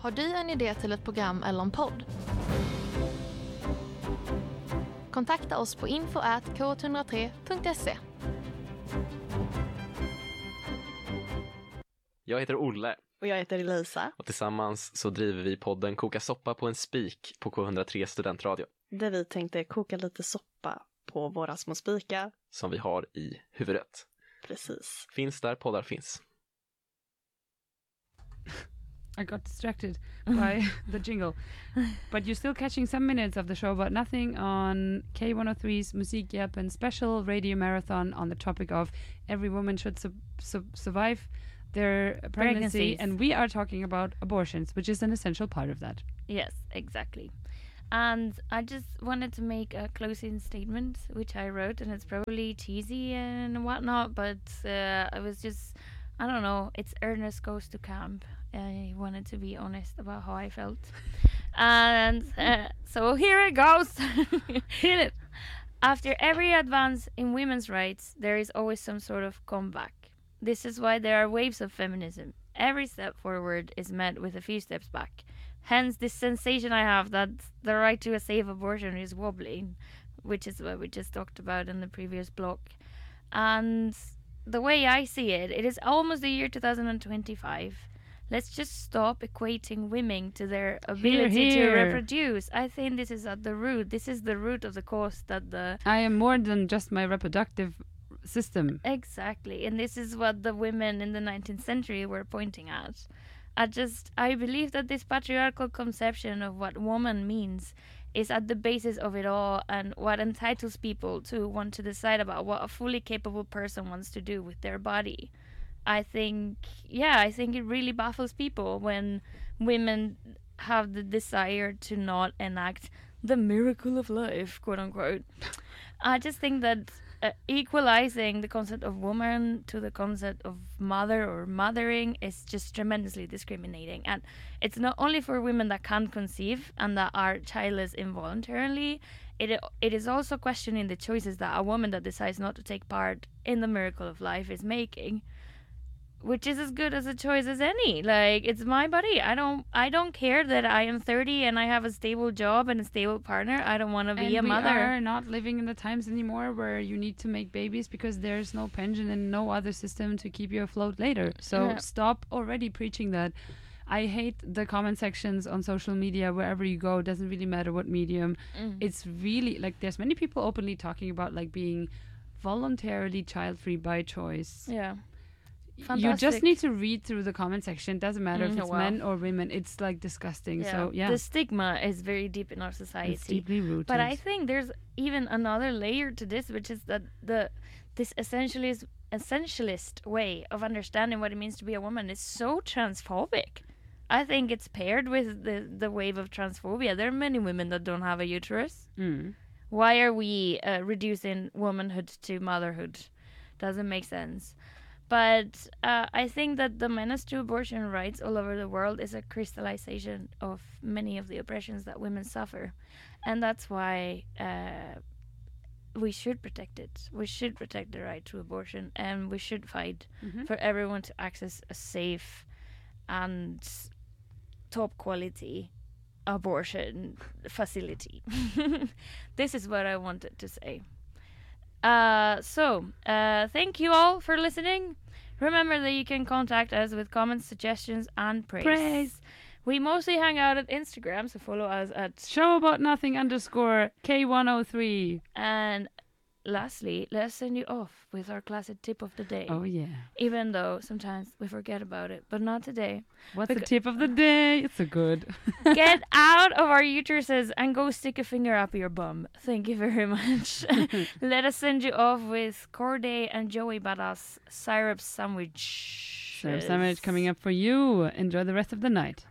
Har du en idé till ett program eller en podd? Kontakta oss på info@k103.se. Jag heter Olle. Och jag heter Elisa. Och tillsammans så driver vi podden Koka soppa på en spik på K103 studentradio. Där vi tänkte koka lite soppa på våra små spikar. Som vi har i huvudet. Precis. Finns där poddar finns. I got distracted by the jingle. But you're still catching some minutes of the show about nothing on K103's Musikhjälpen special radio marathon on the topic of every woman should survive their pregnancy. And we are talking about abortions, which is an essential part of that. Yes, exactly. And I just wanted to make a closing statement, which I wrote, and it's probably cheesy and whatnot, but I was just, I don't know, it's Ernest Goes to Camp. I wanted to be honest about how I felt. And so here it goes. Hit it. After every advance in women's rights, there is always some sort of comeback. This is why there are waves of feminism. Every step forward is met with a few steps back. Hence this sensation I have that the right to a safe abortion is wobbling, which is what we just talked about in the previous block. And the way I see it, it is almost the year 2025. Let's just stop equating women to their ability to reproduce. I think this is at the root. This is the root of the cause that I am more than just my reproductive system. Exactly. And this is what the women in the 19th century were pointing at. I believe that this patriarchal conception of what woman means is at the basis of it all, and what entitles people to want to decide about what a fully capable person wants to do with their body. I think it really baffles people when women have the desire to not enact the miracle of life, quote unquote. I just think that equalizing the concept of woman to the concept of mother or mothering is just tremendously discriminating. And it's not only for women that can't conceive and that are childless involuntarily, it is also questioning the choices that a woman that decides not to take part in the miracle of life is making, which is as good as a choice as any. Like, it's my body. I don't care that I am 30 and I have a stable job and a stable partner. I don't want to be a mother. We are not living in the times anymore where you need to make babies because there's no pension and no other system to keep you afloat later. So stop already preaching that. I hate the comment sections on social media wherever you go. It doesn't really matter what medium. It's really, like, there's many people openly talking about, like, being voluntarily child-free by choice. Yeah. Fantastic. You just need to read through the comment section. It doesn't matter if it's men or women. It's like disgusting. Yeah. So yeah, the stigma is very deep in our society. It's deeply rooted. But I think there's even another layer to this, which is that this essentialist way of understanding what it means to be a woman is so transphobic. I think it's paired with the wave of transphobia. There are many women that don't have a uterus. Why are we reducing womanhood to motherhood? Doesn't make sense. But I think that the menace to abortion rights all over the world is a crystallization of many of the oppressions that women suffer. And that's why we should protect it. We should protect the right to abortion, and we should fight for everyone to access a safe and top quality abortion facility. This is what I wanted to say. Thank you all for listening. Remember that you can contact us with comments, suggestions, and praise. We mostly hang out at Instagram, so follow us at showaboutnothing_K103. And lastly, let's send you off with our classic tip of the day. Oh yeah. Even though sometimes we forget about it, but not today. What's the tip of the day? It's so good. Get out of our uteruses and go stick a finger up your bum. Thank you very much. Let us send you off with Corday and Joey Badass syrup sandwich. Syrup sandwich coming up for you. Enjoy the rest of the night.